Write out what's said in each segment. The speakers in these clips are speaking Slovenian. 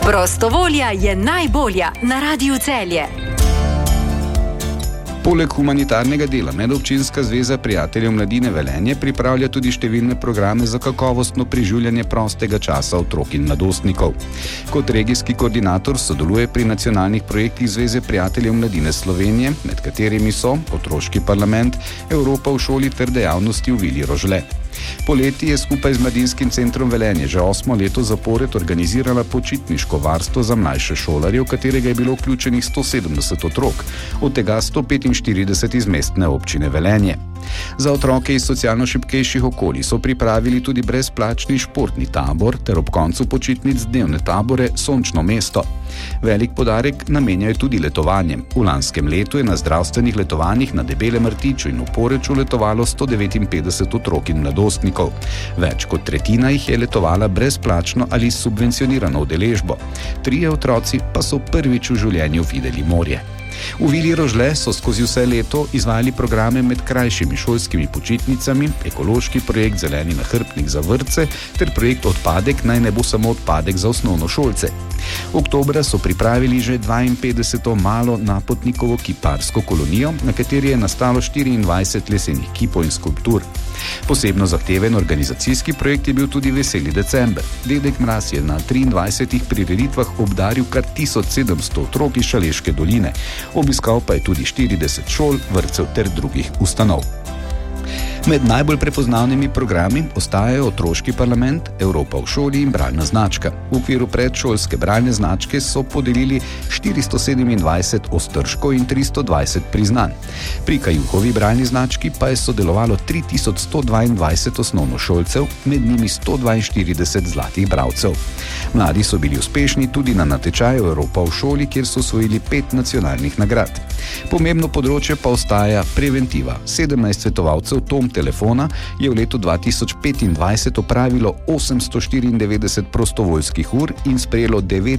Prostovolja je najbolja na Radiu Celje. Poleg humanitarnega dela Medobčinska zveza prijateljev mladine Velenje pripravlja tudi številne programe za kakovostno preživljanje prostega časa otrok in mladostnikov. Kot regijski koordinator sodeluje pri nacionalnih projektih Zveze prijateljev mladine Slovenije, med katerimi so Otroški parlament, Evropa v šoli ter dejavnosti v Vili Rožle. Poleti je skupaj z Mladinskim centrom Velenje že 8. leto zapored organizirala počitniško varstvo za mlajše šolarje, v katerega je bilo vključenih 170 otrok, od tega 145 iz mestne občine Velenje. Za otroke iz socialno šibkejših okolij so pripravili tudi brezplačni športni tabor ter ob koncu počitnic dnevne tabore Sončno mesto. Velik podarek namenjajo tudi letovanjem. V lanskem letu je na zdravstvenih letovanjih na Debelem Rtiču in v Poreču letovalo 159 otrok in mladostnikov. Več kot tretjina jih je letovala brezplačno ali s subvencionirano udeležbo. 3 otroci pa so prvič v življenju videli morje. V Vili Rožle so skozi vse leto izvajali programe med krajšimi šolskimi počitnicami, ekološki projekt Zeleni nahrbtnik za vrtce ter projekt Odpadek naj ne bo samo odpadek za osnovnošolce. Oktobra so pripravili že 52. malo napotnikovo kiparsko kolonijo, na kateri je nastalo 24 lesenih kipov in skulptur. Posebno zahteven organizacijski projekt je bil tudi Veseli december. Dedek Mraz je na 23 prireditvah obdaril kar 1700 otrok iz Šaleške doline. Obiskal pa je tudi 40 šol, vrtcev ter drugih ustanov. Med najbolj prepoznavnimi programi ostajajo Otroški parlament, Evropa v šoli in bralna značka. V okviru predšolske bralne značke so podelili 427 ostržkov in 320 priznanj. Pri Kajuhovi bralni znački pa je sodelovalo 3122 osnovnošolcev, med njimi 142 zlatih bralcev. Mladi so bili uspešni tudi na natečaju Evropa v šoli, kjer so osvojili 5 nacionalnih nagrad. Pomembno področje pa ostaja preventiva. 17 svetovalcev Tom telefona je v letu 2025 opravilo 894 prostovoljskih ur in sprejelo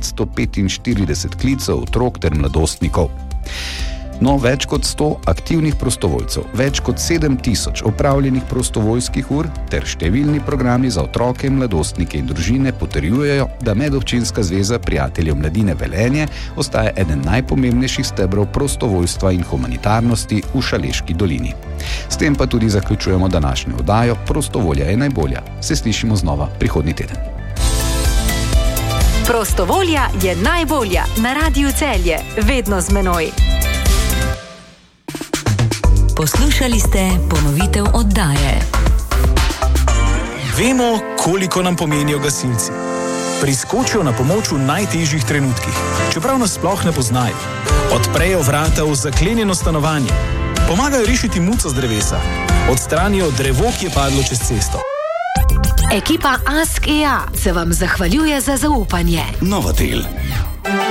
945 klicev otrok ter mladostnikov. No, več kot 100 aktivnih prostovoljcev, več kot 7000 opravljenih prostovoljskih ur ter številni programi za otroke, mladostnike in družine potrjujejo, da Medobčinska zveza prijateljev mladine Velenje ostaja eden najpomembnejših stebrov prostovoljstva in humanitarnosti v Šaleški dolini. S tem pa tudi zaključujemo današnjo oddajo Prostovolja je najbolja. Se slišimo znova prihodnji teden. Prostovolja je najbolja na Radiu Celje, vedno z menoj. Poslušali ste ponovitev oddaje. Vemo, koliko nam pomenijo gasilci. Priskočijo na pomoč v najtežjih trenutkih, čeprav nas sploh ne poznajo. Odprejo vrata v zaklenjeno stanovanje. Pomagajo rešiti muco z drevesa. Odstranijo drevo, ki je padlo čez cesto. Ekipa Ask EA se vam zahvaljuje za zaupanje. Novatel.